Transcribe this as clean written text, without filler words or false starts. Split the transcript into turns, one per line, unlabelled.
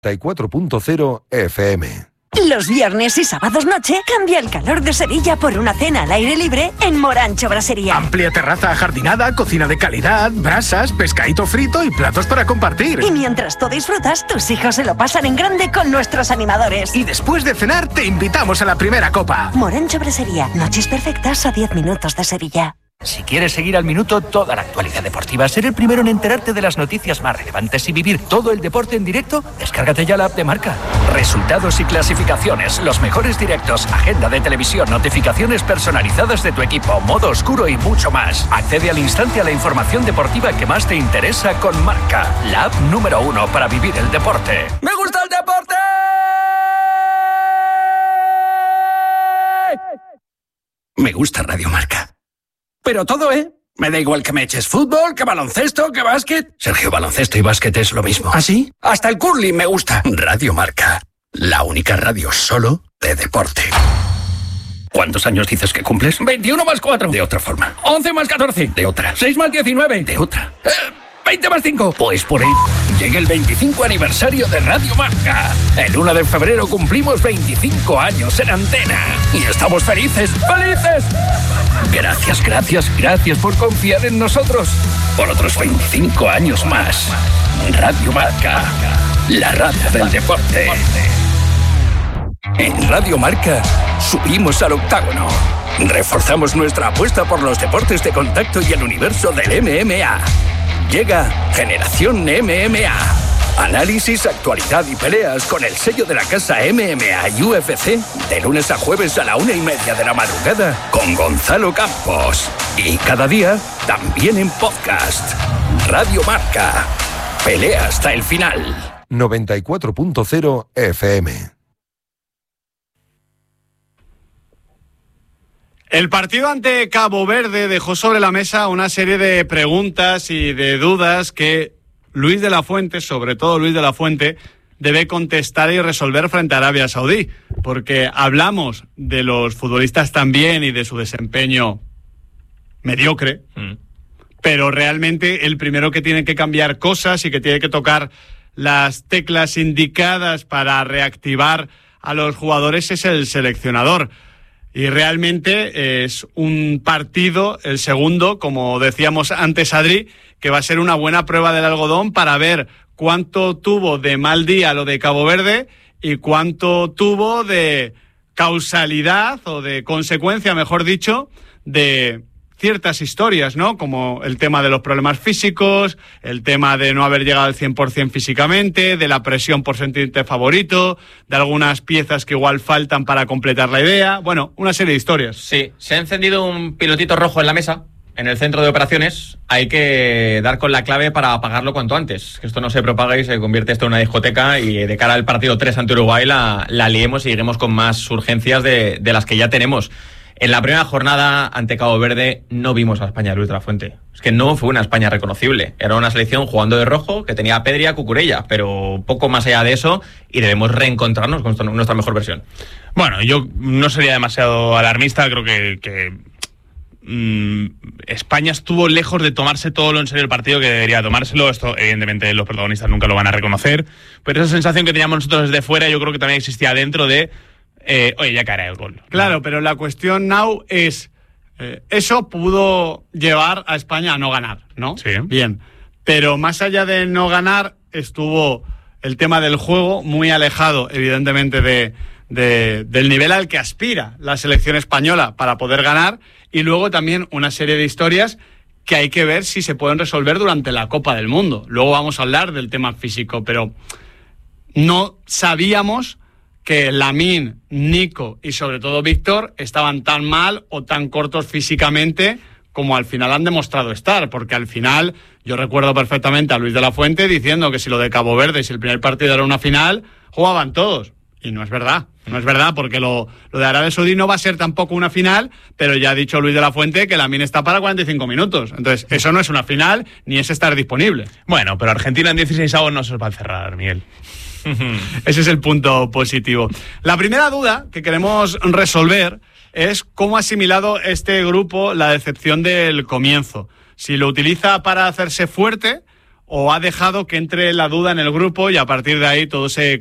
94.0 FM.
Los viernes y sábados noche cambia el calor de Sevilla por una cena al aire libre en Morancho Brasería.
Amplia terraza ajardinada, cocina de calidad, brasas, pescadito frito y platos para compartir.
Y mientras tú disfrutas, tus hijos se lo pasan en grande con nuestros animadores.
Y después de cenar te invitamos a la primera copa.
Morancho Brasería, noches perfectas a 10 minutos de Sevilla.
Si quieres seguir al minuto toda la actualidad deportiva, ser el primero en enterarte de las noticias más relevantes y vivir todo el deporte en directo, descárgate ya la app de Marca. Resultados y clasificaciones, los mejores directos, agenda de televisión, notificaciones personalizadas de tu equipo, modo oscuro y mucho más. Accede al instante a la información deportiva que más te interesa con Marca, la app número 1 para vivir el deporte. ¡Me gusta el deporte!
Me gusta Radio Marca. Pero todo, ¿eh? Me da igual que me eches fútbol, que baloncesto, que básquet. Sergio, baloncesto y básquet es lo mismo. ¿Ah, sí? Hasta el curling me gusta. Radio Marca. La única radio solo de deporte. ¿Cuántos años dices que cumples? 21 más 4. De otra forma. 11 más 14. De otra. 6 más 19. De otra. 20 más 5. Pues por ahí. Llega el 25 aniversario de Radio Marca. El 1 de febrero cumplimos 25 años en antena. Y estamos felices. ¡Felices! Gracias por confiar en nosotros. Por otros 25 años más. Radio Marca. La radio del deporte. En Radio Marca subimos al octágono. Reforzamos nuestra apuesta por los deportes de contacto y el universo del MMA. Llega Generación MMA. Análisis, actualidad y peleas con el sello de la casa MMA y UFC de lunes a jueves a la 1:30 de la madrugada con Gonzalo Campos. Y cada día también en podcast. Radio Marca. Pelea hasta el final.
94.0 FM.
El partido ante Cabo Verde dejó sobre la mesa una serie de preguntas y de dudas que Luis de la Fuente, sobre todo Luis de la Fuente, debe contestar y resolver frente a Arabia Saudí, porque hablamos de los futbolistas también y de su desempeño mediocre, pero realmente el primero que tiene que cambiar cosas y que tiene que tocar las teclas indicadas para reactivar a los jugadores es el seleccionador. Y realmente es un partido, el segundo, como decíamos antes, Adri, que va a ser una buena prueba del algodón para ver cuánto tuvo de mal día lo de Cabo Verde y cuánto tuvo de causalidad o de consecuencia, mejor dicho, de ciertas historias, ¿no? Como el tema de los problemas físicos, el tema de no haber llegado al 100% físicamente, de la presión por sentirte favorito, de algunas piezas que igual faltan para completar la idea. Bueno, una serie de historias.
Sí, se ha encendido un pilotito rojo en la mesa, en el centro de operaciones. Hay que dar con la clave para apagarlo cuanto antes, que esto no se propague y se convierte esto en una discoteca y de cara al partido 3 ante Uruguay la liemos y lleguemos con más urgencias de las que ya tenemos. En la primera jornada ante Cabo Verde no vimos a España de Luis de la Fuente. Es que no fue una España reconocible. Era una selección jugando de rojo que tenía a Pedri y a Cucurella, pero poco más allá de eso y debemos reencontrarnos con nuestra mejor versión.
Bueno, yo no sería demasiado alarmista. Creo que España estuvo lejos de tomarse todo lo en serio el partido que debería tomárselo. Esto, evidentemente, los protagonistas nunca lo van a reconocer. Pero esa sensación que teníamos nosotros desde fuera yo creo que también existía dentro de... oye, ya caerá el gol.
Claro, pero la cuestión, Nau, es... eso pudo llevar a España a no ganar, ¿no?
Sí.
Bien. Pero más allá de no ganar, estuvo el tema del juego muy alejado, evidentemente, del nivel al que aspira la selección española para poder ganar. Y luego también una serie de historias que hay que ver si se pueden resolver durante la Copa del Mundo. Luego vamos a hablar del tema físico, pero no sabíamos que Lamine, Nico y sobre todo Víctor estaban tan mal o tan cortos físicamente como al final han demostrado estar, porque al final yo recuerdo perfectamente a Luis de la Fuente diciendo que si lo de Cabo Verde, si el primer partido era una final, jugaban todos. Y no es verdad, porque lo de Arabia Saudí no va a ser tampoco una final, pero ya ha dicho Luis de la Fuente que Lamine está para 45 minutos. Entonces, eso no es una final, ni es estar disponible.
Bueno, pero Argentina en 16avos no se os va a encerrar, Miguel.
Ese es el punto positivo. La primera duda que queremos resolver es cómo ha asimilado este grupo la decepción del comienzo. Si lo utiliza para hacerse fuerte o ha dejado que entre la duda en el grupo y a partir de ahí todo se